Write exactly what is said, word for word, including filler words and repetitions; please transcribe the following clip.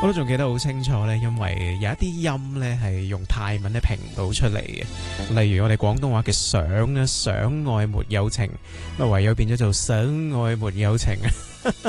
我都仲記得好清楚咧，因為有一啲音咧係用泰文咧拼唔到出嚟嘅，例如我哋廣東話嘅想啊，想愛沒有情，咁啊唯有變咗做想愛沒有情啊。